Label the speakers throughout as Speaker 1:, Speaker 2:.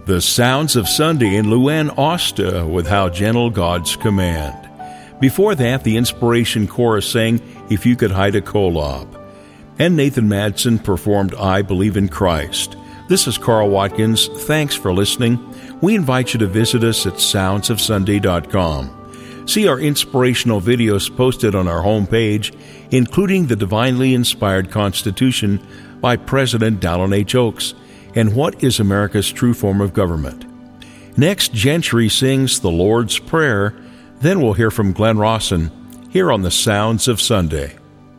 Speaker 1: The Sounds of Sunday in Luann Osta with How Gentle God's Command. Before that, the Inspiration Chorus sang If You Could Hide a Kolob. And Nathan Madsen performed I Believe in Christ. This is Carl Watkins. Thanks for listening. We invite you to visit us at soundsofsunday.com. See our inspirational videos posted on our homepage, including the Divinely Inspired Constitution by President Dallin H. Oaks and What is America's True Form of Government. Next, Gentry sings the Lord's Prayer. Then we'll hear from Glenn Rawson here on the Sounds of Sunday.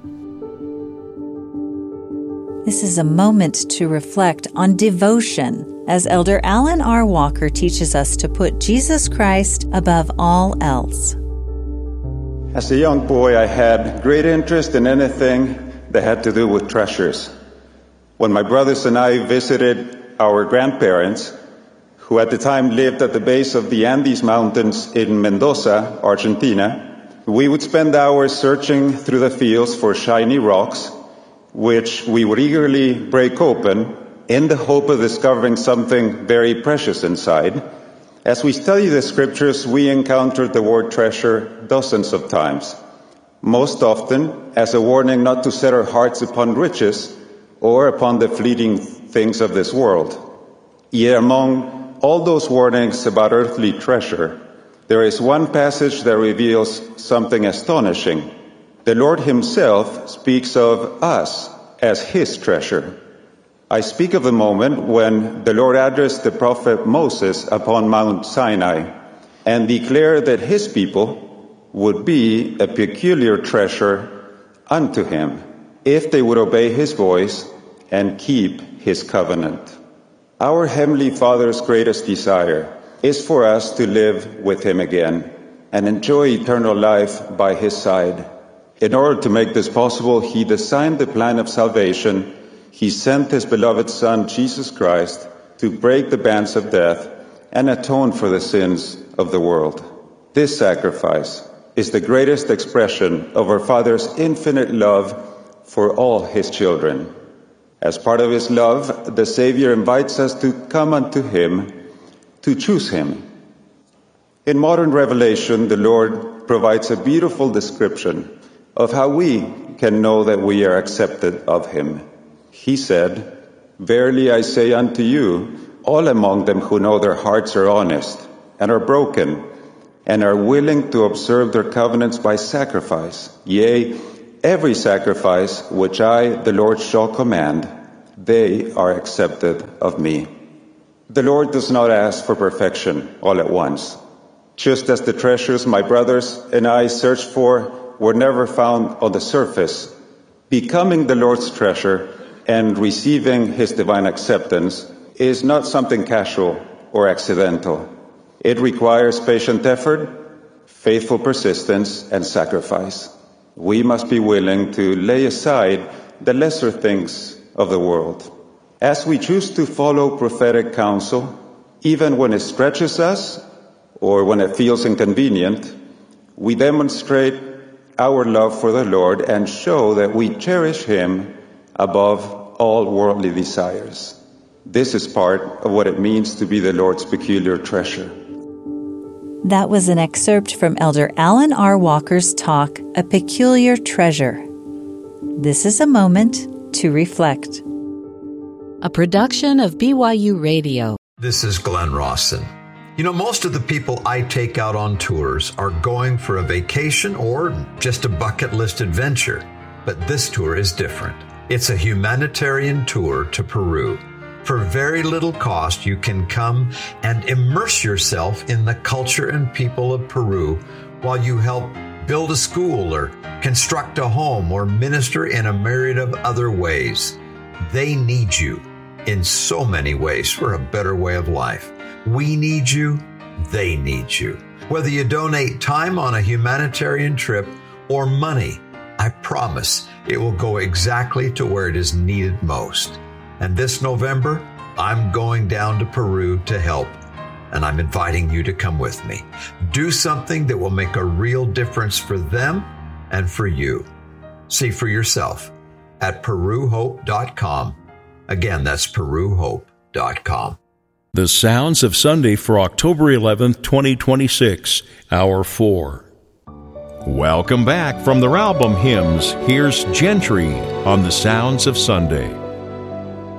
Speaker 2: This is a moment to reflect on devotion as Elder Alan R. Walker teaches us to put Jesus Christ above all else.
Speaker 3: As a young boy, I had great interest in anything that had to do with treasures. When my brothers and I visited our grandparents, who at the time lived at the base of the Andes Mountains in Mendoza, Argentina, we would spend hours searching through the fields for shiny rocks, which we would eagerly break open in the hope of discovering something very precious inside. As we study the scriptures, we encountered the word treasure dozens of times, most often as a warning not to set our hearts upon riches or upon the fleeting things of this world. Yet among all those warnings about earthly treasure, there is one passage that reveals something astonishing. The Lord Himself speaks of us as His treasure. I speak of the moment when the Lord addressed the prophet Moses upon Mount Sinai and declared that His people would be a peculiar treasure unto Him if they would obey His voice and keep His covenant. Our Heavenly Father's greatest desire is for us to live with Him again and enjoy eternal life by His side. In order to make this possible, He designed the plan of salvation. He sent His beloved Son, Jesus Christ, to break the bands of death and atone for the sins of the world. This sacrifice is the greatest expression of our Father's infinite love for all His children. As part of His love, the Savior invites us to come unto Him, to choose Him. In modern revelation, the Lord provides a beautiful description of how we can know that we are accepted of Him. He said, "Verily I say unto you, all among them who know their hearts are honest and are broken, and are willing to observe their covenants by sacrifice, yea, every sacrifice which I, the Lord, shall command, they are accepted of me." The Lord does not ask for perfection all at once. Just as the treasures my brothers and I searched for were never found on the surface, becoming the Lord's treasure and receiving His divine acceptance is not something casual or accidental. It requires patient effort, faithful persistence, and sacrifice. We must be willing to lay aside the lesser things of the world. As we choose to follow prophetic counsel, even when it stretches us or when it feels inconvenient, we demonstrate our love for the Lord and show that we cherish Him above all worldly desires. This is part of what it means to be the Lord's peculiar treasure.
Speaker 2: That was an excerpt from Elder Alan R. Walker's talk, A Peculiar Treasure. This is a moment to reflect.
Speaker 4: A production of BYU Radio.
Speaker 5: This is Glenn Rawson. You know, most of the people I take out on tours are going for a vacation or just a bucket list adventure. But this tour is different. It's a humanitarian tour to Peru. For very little cost, you can come and immerse yourself in the culture and people of Peru while you help build a school or construct a home or minister in a myriad of other ways. They need you in so many ways for a better way of life. We need you. They need you. Whether you donate time on a humanitarian trip or money, I promise it will go exactly to where it is needed most. And this November, I'm going down to Peru to help, and I'm inviting you to come with me. Do something that will make a real difference for them and for you. See for yourself at peruhope.com. Again, that's peruhope.com.
Speaker 1: The Sounds of Sunday for October 11th, 2026, Hour 4. Welcome back from their album Hymns. Here's Gentry on The Sounds of Sunday.